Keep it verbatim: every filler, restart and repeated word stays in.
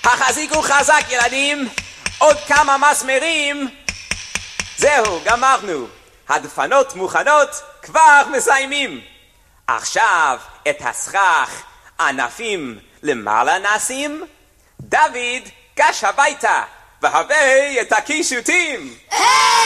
החזיקו חזק ילדים, עוד כמה מסמרים. זהו, גמרנו. הדפנות מוכנות, כבר מסיימים. עכשיו את הסכך ענפים למעלה נשים. דוד גש הביתה והביא את הקישוטים.